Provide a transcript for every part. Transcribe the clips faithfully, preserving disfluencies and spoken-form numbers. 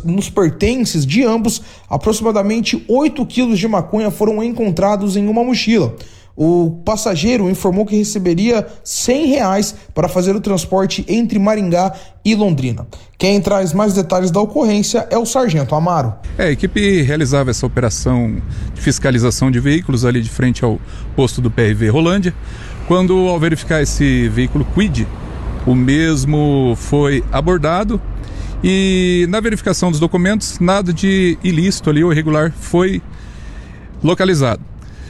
nos pertences de ambos, aproximadamente oito quilos de maconha foram encontrados em uma mochila. O passageiro informou que receberia cem reais para fazer o transporte entre Maringá e Londrina. Quem traz mais detalhes da ocorrência é o Sargento Amaro. É, a equipe realizava essa operação de fiscalização de veículos ali de frente ao posto do P R V Rolândia, quando, ao verificar esse veículo Kwid, o mesmo foi abordado e, na verificação dos documentos, nada de ilícito ali ou irregular foi localizado.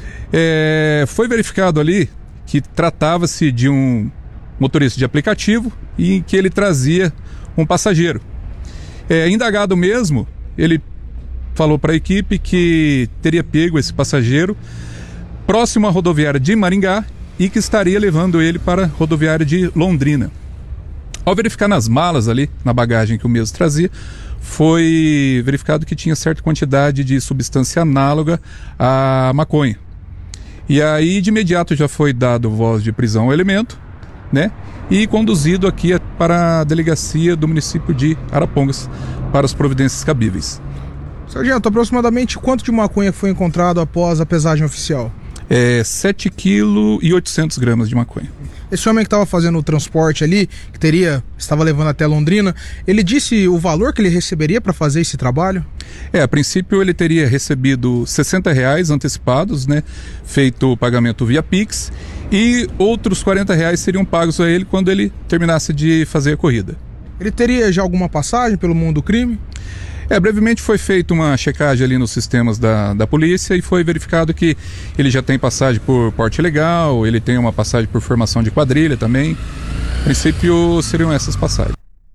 É, foi verificado ali que tratava-se de um motorista de aplicativo e que ele trazia um passageiro. É, indagado mesmo, ele falou para a equipe que teria pego esse passageiro próximo à rodoviária de Maringá e que estaria levando ele para a rodoviária de Londrina. Ao verificar nas malas ali, na bagagem que o mesmo trazia, foi verificado que tinha certa quantidade de substância análoga à maconha. E aí, de imediato, já foi dado voz de prisão ao elemento, né? E conduzido aqui para a delegacia do município de Arapongas para as providências cabíveis. Sargento, aproximadamente quanto de maconha foi encontrado após a pesagem oficial? É sete quilos e oitocentos gramas de maconha. Esse homem que estava fazendo o transporte ali, que teria, estava levando até Londrina, ele disse o valor que ele receberia para fazer esse trabalho? É, a princípio ele teria recebido sessenta reais antecipados, né? Feito o pagamento via Pix, e outros quarenta reais seriam pagos a ele quando ele terminasse de fazer a corrida. Ele teria já alguma passagem pelo mundo do crime? É, brevemente foi feita uma checagem ali nos sistemas da, da polícia e foi verificado que ele já tem passagem por porte ilegal, ele tem uma passagem por formação de quadrilha também. A princípio seriam essas passagens.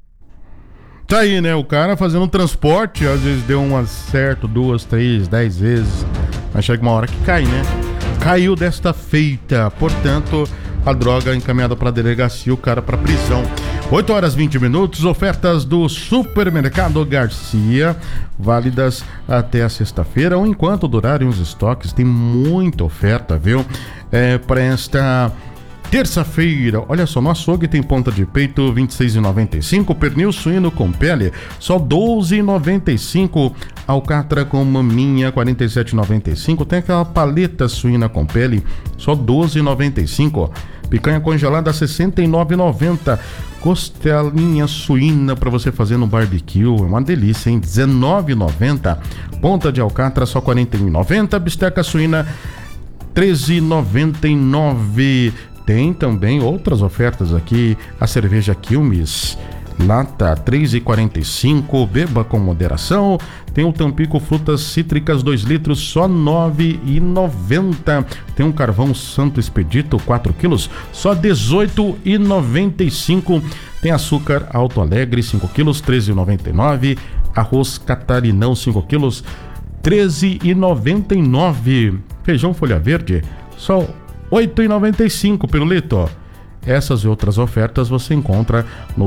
Tá aí, né? O cara fazendo transporte, às vezes deu um acerto, duas, três, dez vezes. Mas chega uma hora que cai, né? Caiu desta feita. Portanto, a droga encaminhada para a delegacia, o cara para prisão. oito horas e vinte minutos, ofertas do Supermercado Garcia, válidas até a sexta-feira, ou enquanto durarem os estoques. Tem muita oferta, viu? É, para esta terça-feira, olha só, no açougue tem ponta de peito vinte e seis reais e noventa e cinco centavos, pernil suíno com pele só doze reais e noventa e cinco centavos, alcatra com maminha quarenta e sete reais e noventa e cinco centavos, tem aquela paleta suína com pele só doze reais e noventa e cinco centavos, picanha congelada sessenta e nove reais e noventa centavos, costelinha suína para você fazer no barbecue, é uma delícia, hein? dezenove reais e noventa centavos, ponta de alcatra só quarenta e um reais e noventa centavos, bisteca suína treze reais e noventa e nove centavos. Tem também outras ofertas aqui, a cerveja Quilmes, lata três reais e quarenta e cinco centavos, beba com moderação. Tem o Tampico frutas cítricas dois litros, só nove reais e noventa centavos. Tem um carvão Santo Expedito quatro quilos, só dezoito reais e noventa e cinco centavos. Tem açúcar Alto Alegre cinco quilos, treze reais e noventa e nove centavos. Arroz Catarinão cinco quilos, treze reais e noventa e nove centavos. Feijão Folha Verde, só oito reais e noventa e cinco centavos pirulito. Essas e outras ofertas você encontra no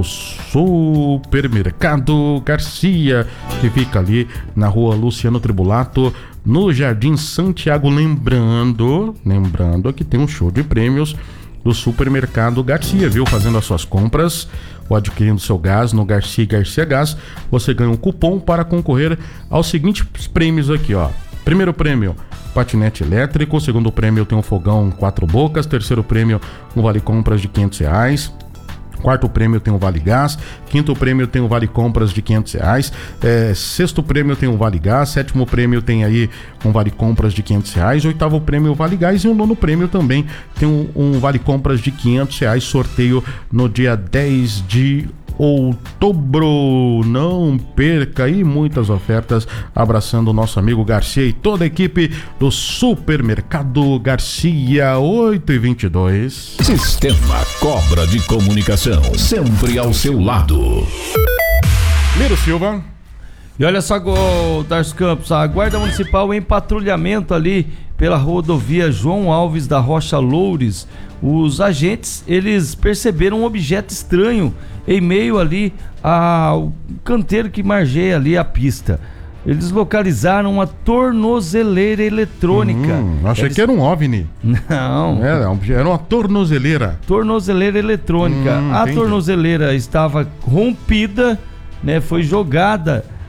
Supermercado Garcia, que fica ali na rua Luciano Tribulato, no Jardim Santiago. Lembrando, lembrando que tem um show de prêmios do Supermercado Garcia, viu? Fazendo as suas compras ou adquirindo seu gás no Garcia e Garcia Gás, você ganha um cupom para concorrer aos seguintes prêmios aqui, ó. Primeiro prêmio, patinete elétrico. Segundo prêmio, tem um fogão quatro bocas. Terceiro prêmio, um vale compras de quinhentos reais. Quarto prêmio tem um vale gás. Quinto prêmio tem um vale compras de quinhentos reais. É, sexto prêmio tem um vale gás. Sétimo prêmio tem aí um vale compras de quinhentos reais. Oitavo prêmio vale gás. E o nono prêmio também tem um, um vale compras de quinhentos reais. Sorteio no dia dez de outubro. Não perca aí, muitas ofertas, abraçando o nosso amigo Garcia e toda a equipe do Supermercado Garcia. Oito e vinte e dois. Sistema Cobra de Comunicação, sempre ao seu lado. Miro Silva. E olha só, Darcy Campos, a Guarda Municipal em patrulhamento ali pela rodovia João Alves da Rocha Loures. Os agentes, eles perceberam um objeto estranho em meio ali ao canteiro que margeia ali a pista. Eles localizaram uma tornozeleira eletrônica. Hum, achei eles... que era um OVNI. Não. Era, era uma tornozeleira. Tornozeleira eletrônica. Hum, a entendi. tornozeleira estava rompida, né? Foi jogada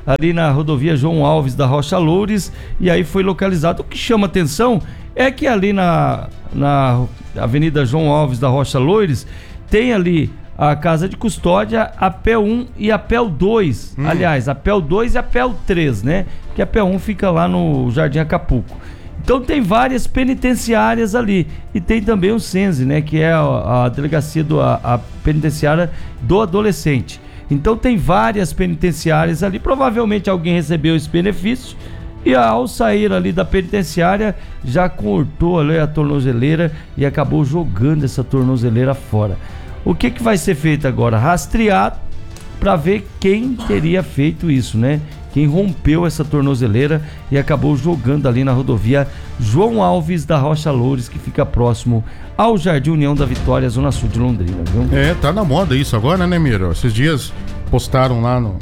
ali na rodovia João Alves da Rocha Loures, e aí foi localizado. O que chama atenção é que ali na, na Avenida João Alves da Rocha Loures tem ali a casa de custódia, a P E um e a P E L dois. Hum. Aliás, a P E L dois e a P E L três, né? Que a P E um fica lá no Jardim Acapulco. Então tem várias penitenciárias ali. E tem também o Sense, né? Que é a, a delegacia do, a, a penitenciária do adolescente. Então tem várias penitenciárias ali. Provavelmente alguém recebeu esse benefício e ao sair ali da penitenciária já cortou ali a tornozeleira e acabou jogando essa tornozeleira fora. O que que vai ser feito agora? Rastrear para ver quem teria feito isso, né? Quem rompeu essa tornozeleira e acabou jogando ali na rodovia João Alves da Rocha Loures, que fica próximo ao Jardim União da Vitória, Zona Sul de Londrina, viu? É, tá na moda isso agora, né, Miro? Esses dias postaram lá no...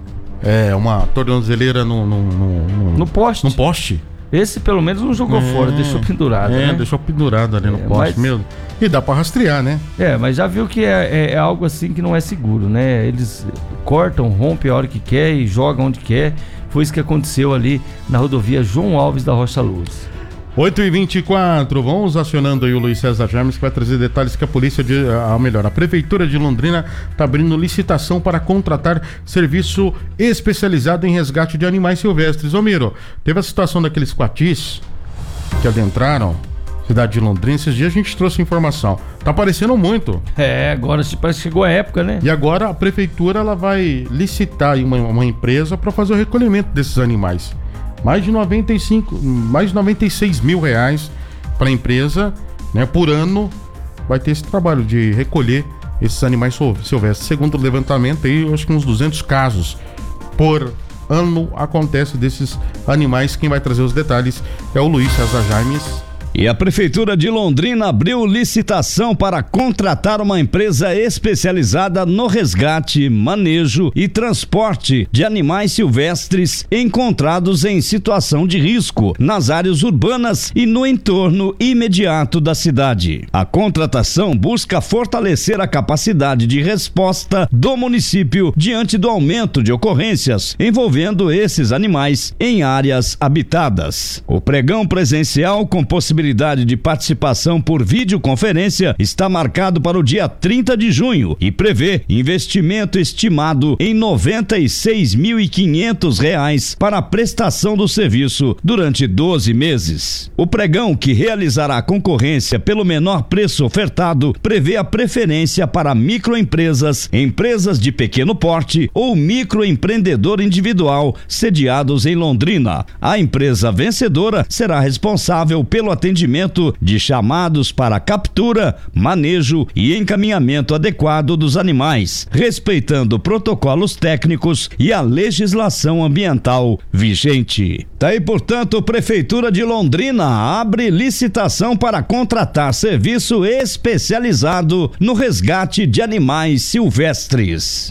É, uma tornozeleira no... No, no, no, no poste. No poste. Esse pelo menos não jogou é, fora, deixou pendurado, é, né? deixou pendurado ali no é, poste mas... mesmo. E dá pra rastrear, né? É, mas já viu que é, é, é algo assim que não é seguro, né? Eles cortam, rompem a hora que quer e jogam onde quer. Foi isso que aconteceu ali na rodovia João Alves da Rocha Loures. oito e vinte e quatro, vamos acionando aí o Luiz César James, que vai trazer detalhes que a polícia, de, a melhor, a Prefeitura de Londrina está abrindo licitação para contratar serviço especializado em resgate de animais silvestres. Ô Miro, teve a situação daqueles quatis que adentraram cidade de Londrina, esses dias a gente trouxe informação. Tá aparecendo muito. É, agora parece que chegou a época, né? E agora a Prefeitura ela vai licitar aí uma, uma empresa para fazer o recolhimento desses animais. Mais de noventa e cinco, mais de noventa e seis mil reais para a empresa, né, por ano, vai ter esse trabalho de recolher esses animais silvestres. Segundo o levantamento, aí, eu acho que uns duzentos casos por ano acontece desses animais. Quem vai trazer os detalhes é o Luiz César James. E a Prefeitura de Londrina abriu licitação para contratar uma empresa especializada no resgate, manejo e transporte de animais silvestres encontrados em situação de risco nas áreas urbanas e no entorno imediato da cidade. A contratação busca fortalecer a capacidade de resposta do município diante do aumento de ocorrências envolvendo esses animais em áreas habitadas. O pregão presencial com possibilidade de participação por videoconferência está marcado para o dia trinta de junho e prevê investimento estimado em noventa e seis mil e quinhentos reais para a prestação do serviço durante doze meses. O pregão, que realizará a concorrência pelo menor preço ofertado, prevê a preferência para microempresas, empresas de pequeno porte ou microempreendedor individual sediados em Londrina. A empresa vencedora será responsável pelo atendimento de chamados para captura, manejo e encaminhamento adequado dos animais, respeitando protocolos técnicos e a legislação ambiental vigente. Tá aí, portanto, Prefeitura de Londrina abre licitação para contratar serviço especializado no resgate de animais silvestres.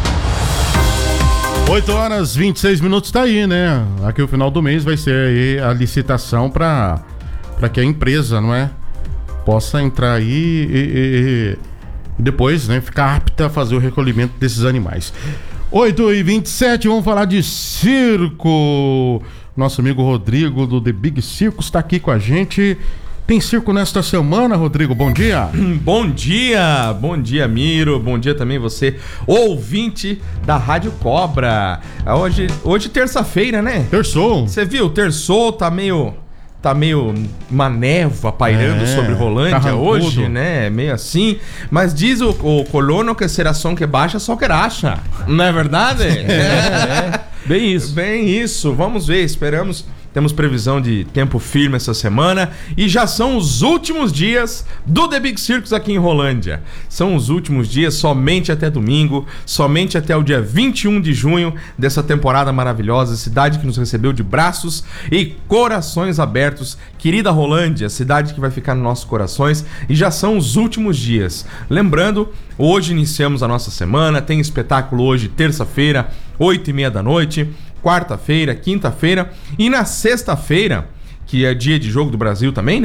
oito horas e vinte e seis minutos, tá aí, né? Aqui o final do mês vai ser aí a licitação para para que a empresa, não é, possa entrar aí e, e, e depois, né, ficar apta a fazer o recolhimento desses animais. oito e vinte e sete, vamos falar de circo. Nosso amigo Rodrigo do The Big Circus está aqui com a gente. Tem circo nesta semana, Rodrigo? Bom dia. Bom dia, bom dia, Miro. Bom dia também você, ouvinte da Rádio Cobra. Hoje, hoje terça-feira, né? Terçou. Você viu? Terçou, tá meio... Tá meio uma névoa pairando é, sobre Rolândia tá hoje, né? Meio assim. Mas diz o, o colono que seração que baixa só que racha. Não é verdade? É, é. Bem isso. Bem isso. Vamos ver, esperamos. Temos previsão de tempo firme essa semana e já são os últimos dias do The Big Circus aqui em Rolândia. São os últimos dias, somente até domingo, somente até o dia vinte e um de junho dessa temporada maravilhosa, cidade que nos recebeu de braços e corações abertos. Querida Rolândia, cidade que vai ficar nos nossos corações, e já são os últimos dias. Lembrando, hoje iniciamos a nossa semana, tem espetáculo hoje, terça-feira, oito e meia da noite, quarta-feira, quinta-feira e na sexta-feira, que é dia de Jogo do Brasil também, né?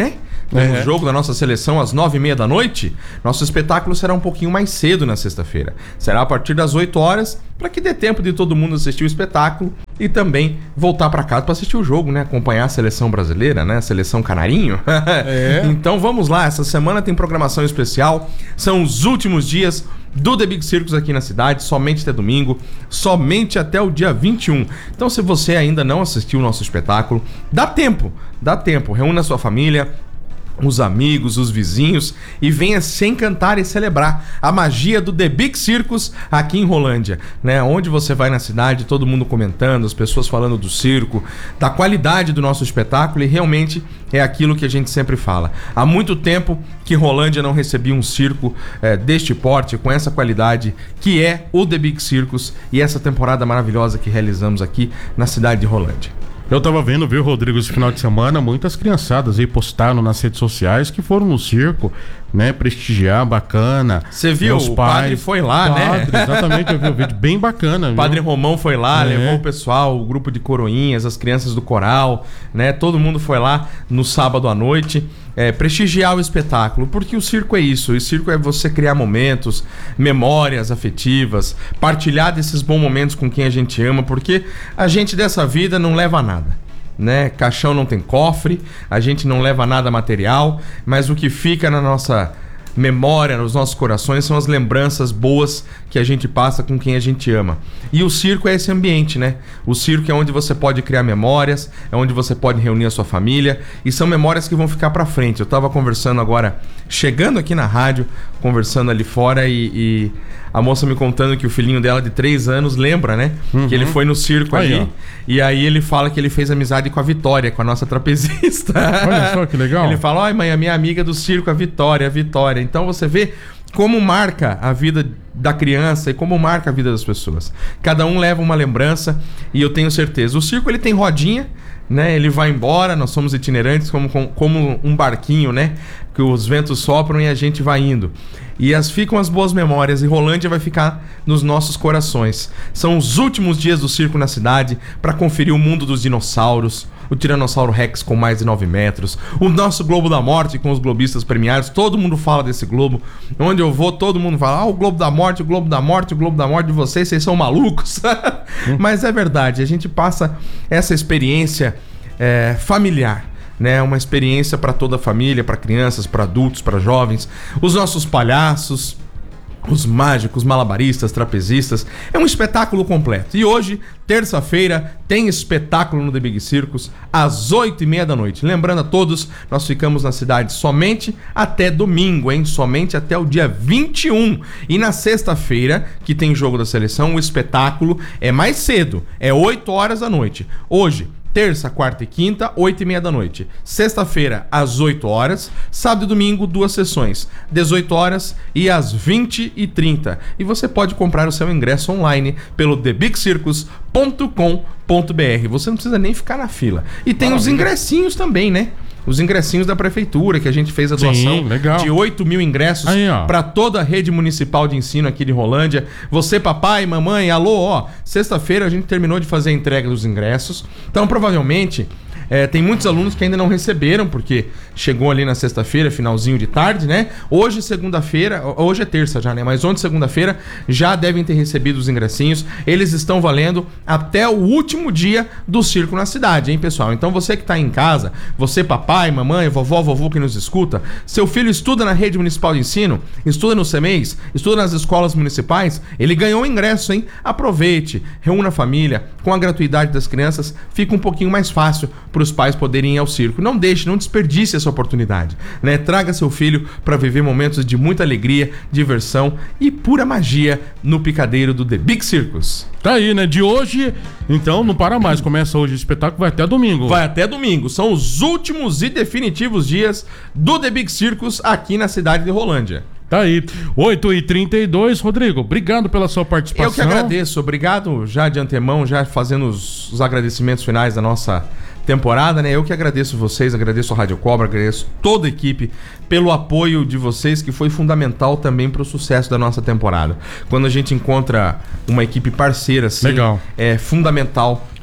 Temos É. jogo da nossa seleção às nove e meia da noite. Nosso espetáculo será um pouquinho mais cedo na sexta-feira. Será a partir das oito horas, para que dê tempo de todo mundo assistir o espetáculo e também voltar para casa para assistir o jogo, né? Acompanhar a seleção brasileira, né? A seleção canarinho. É. Então vamos lá, essa semana tem programação especial. São os últimos dias do The Big Circus aqui na cidade, somente até domingo, somente até o dia vinte e um. Então se você ainda não assistiu o nosso espetáculo, dá tempo, dá tempo. Reúna a sua família, os amigos, os vizinhos e venha se encantar e celebrar a magia do The Big Circus aqui em Rolândia, né? Onde você vai na cidade, todo mundo comentando, as pessoas falando do circo, da qualidade do nosso espetáculo, e realmente é aquilo que a gente sempre fala. Há muito tempo que Rolândia não recebia um circo é, deste porte, com essa qualidade que é o The Big Circus e essa temporada maravilhosa que realizamos aqui na cidade de Rolândia. Eu tava vendo, viu, Rodrigo, esse final de semana, muitas criançadas aí postaram nas redes sociais que foram no circo, né, prestigiar, bacana. Você viu, Meus o pais, padre foi lá, padre, né? Exatamente, eu vi o vídeo bem bacana. O Padre viu? Romão foi lá, É. levou o pessoal, o grupo de coroinhas, as crianças do coral, né? Todo mundo foi lá no sábado à noite, é, prestigiar o espetáculo, porque o circo é isso. O circo é você criar momentos, memórias afetivas, partilhar desses bons momentos com quem a gente ama, porque a gente dessa vida não leva nada, né? Caixão não tem cofre, a gente não leva nada material, mas o que fica na nossa memória, nos nossos corações, são as lembranças boas que a gente passa com quem a gente ama. E o circo é esse ambiente, né? O circo é onde você pode criar memórias, é onde você pode reunir a sua família, e são memórias que vão ficar pra frente. Eu tava conversando agora, chegando aqui na rádio, conversando ali fora, e, e a moça me contando que o filhinho dela de três anos lembra, né? Uhum. Que ele foi no circo Aí, ali, ó. e aí ele fala que ele fez amizade com a Vitória, com a nossa trapezista. Olha só que legal. Ele fala, ai mãe, a minha amiga do circo, a Vitória, a Vitória. Então você vê como marca a vida da criança e como marca a vida das pessoas. Cada um leva uma lembrança, e eu tenho certeza. O circo, ele tem rodinha, né? Ele vai embora, nós somos itinerantes como, como, como um barquinho, né? Que os ventos sopram e a gente vai indo. E as ficam as boas memórias, e Rolândia vai ficar nos nossos corações. São os últimos dias do circo na cidade para conferir o mundo dos dinossauros, o Tiranossauro Rex com mais de nove metros, o nosso Globo da Morte com os globistas premiados. Todo mundo fala desse globo. Onde eu vou, todo mundo fala, ah, o Globo da Morte, o Globo da Morte, o Globo da Morte de vocês, vocês são malucos. Mas é verdade, a gente passa essa experiência é, familiar, né? Uma experiência para toda a família, para crianças, para adultos, para jovens. Os nossos palhaços, os mágicos, malabaristas, trapezistas. É um espetáculo completo. E hoje, terça-feira, tem espetáculo no The Big Circus às oito e meia da noite. Lembrando a todos, nós ficamos na cidade somente até domingo, hein? Somente até o dia vinte e um. E na sexta-feira, que tem jogo da seleção, o espetáculo é mais cedo. É oito horas da noite. Hoje, terça, quarta e quinta, oito e meia da noite. Sexta-feira, às oito horas. Sábado e domingo, duas sessões. dezoito horas e às vinte e trinta. E você pode comprar o seu ingresso online pelo the big circus ponto com ponto b r. Você não precisa nem ficar na fila. E tem os ingressinhos também, né? Os ingressinhos da prefeitura, que a gente fez a doação. Sim, legal. De oito mil ingressos para toda a rede municipal de ensino aqui de Rolândia. Você, papai, mamãe, alô, ó. Sexta-feira a gente terminou de fazer a entrega dos ingressos. Então, provavelmente, é, tem muitos alunos que ainda não receberam, porque chegou ali na sexta-feira, finalzinho de tarde, né? Hoje, segunda-feira, hoje é terça já, né? Mas ontem, segunda-feira, já devem ter recebido os ingressinhos. Eles estão valendo até o último dia do circo na cidade, hein, pessoal? Então, você que tá em casa, você, papai, mamãe, vovó, vovô que nos escuta, seu filho estuda na rede municipal de ensino, estuda no CEMEIS, estuda nas escolas municipais, ele ganhou o ingresso, hein? Aproveite, reúna a família, com a gratuidade das crianças, fica um pouquinho mais fácil para os pais poderem ir ao circo. Não deixe, não desperdice essa oportunidade, né? Traga seu filho para viver momentos de muita alegria, diversão e pura magia no picadeiro do The Big Circus. Tá aí, né? De hoje, então, não para mais. Começa hoje o espetáculo, vai até domingo. Vai até domingo. São os últimos e definitivos dias do The Big Circus aqui na cidade de Rolândia. Tá aí. oito e trinta e dois, Rodrigo, obrigado pela sua participação. Eu que agradeço. Obrigado já de antemão, já fazendo os, os agradecimentos finais da nossa temporada, né? Eu que agradeço vocês, agradeço a Rádio Cobra, agradeço toda a equipe pelo apoio de vocês, que foi fundamental também para o sucesso da nossa temporada. Quando a gente encontra uma equipe parceira assim, legal, é fundamental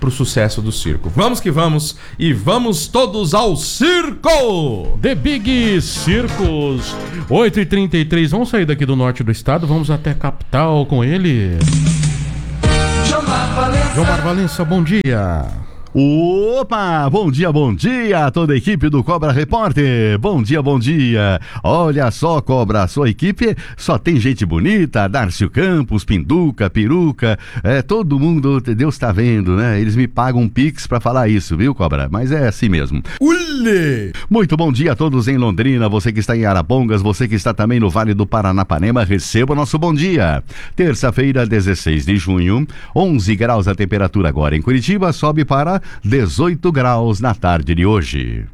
pro sucesso do circo. Vamos que vamos e vamos todos ao circo! The Big Circus, oito e trinta e três. Vamos sair daqui do norte do estado, vamos até a capital com ele. Jomar Valença, bom dia. Opa, bom dia, bom dia a toda a equipe do Cobra Repórter, bom dia, bom dia. Olha só, Cobra, a sua equipe só tem gente bonita, Darcio Campos, Pinduca, Peruca, é, todo mundo, Deus tá vendo, né? Eles me pagam um pix pra falar isso, viu, Cobra? Mas é assim mesmo. Ule! Muito bom dia a todos em Londrina, você que está em Arapongas, você que está também no Vale do Paranapanema, receba o nosso bom dia. Terça-feira, dezesseis de junho, onze graus a temperatura agora em Curitiba, sobe para dezoito graus na tarde de hoje.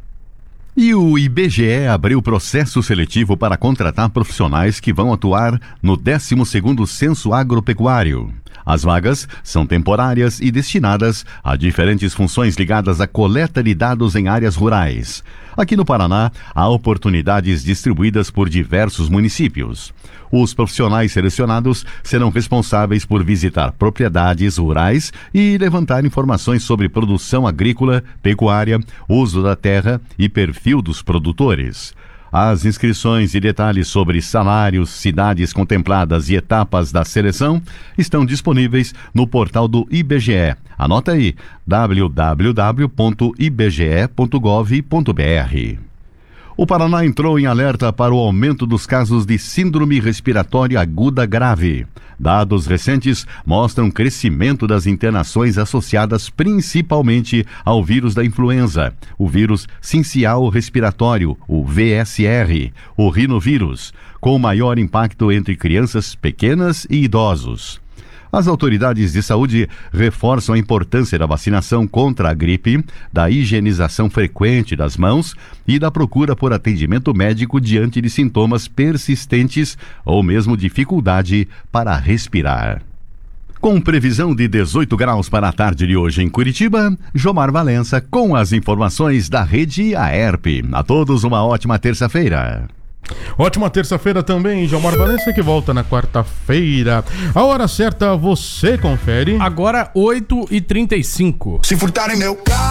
E o I B G E abriu processo seletivo para contratar profissionais que vão atuar no décimo segundo Censo Agropecuário. As vagas são temporárias e destinadas a diferentes funções ligadas à coleta de dados em áreas rurais. Aqui no Paraná, há oportunidades distribuídas por diversos municípios. Os profissionais selecionados serão responsáveis por visitar propriedades rurais e levantar informações sobre produção agrícola, pecuária, uso da terra e perfil dos produtores. As inscrições e detalhes sobre salários, cidades contempladas e etapas da seleção estão disponíveis no portal do I B G E. Anota aí, w w w ponto i b g e ponto gov ponto b r. O Paraná entrou em alerta para o aumento dos casos de síndrome respiratória aguda grave. Dados recentes mostram crescimento das internações associadas principalmente ao vírus da influenza, o vírus sincial respiratório, o V S R, o rinovírus, com maior impacto entre crianças pequenas e idosos. As autoridades de saúde reforçam a importância da vacinação contra a gripe, da higienização frequente das mãos e da procura por atendimento médico diante de sintomas persistentes ou mesmo dificuldade para respirar. Com previsão de dezoito graus para a tarde de hoje em Curitiba, Jomar Valença com as informações da Rede Aerp. A todos uma ótima terça-feira. Ótima terça-feira também, Jomar Valença, que volta na quarta-feira. A hora certa você confere. Agora oito e trinta e cinco. Se furtarem meu carro.